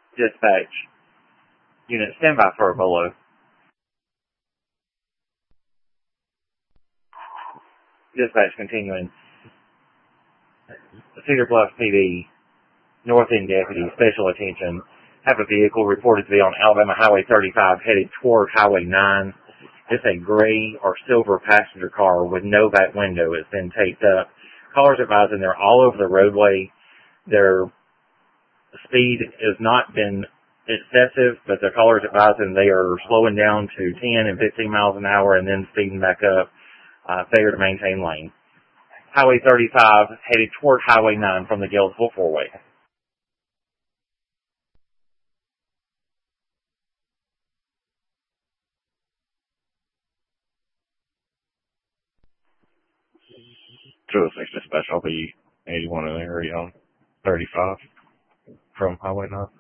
Dispatch. Unit, stand by for a bolo. Dispatch continuing. Cedar Bluff PD, North End Deputy, special attention. Have a vehicle reported to be on Alabama Highway 35 headed toward Highway 9. It's a gray or silver passenger car with no back window. It's been taped up. Callers advising they're all over the roadway. Their speed has not been excessive, but the callers advising they are slowing down to 10 and 15 miles an hour and then speeding back up. Failure to maintain lane. Highway 35 headed toward Highway 9 from the Gainesville four-way. To a 6 dispatch, I'll be 81 in the area on 35 from Highway 9.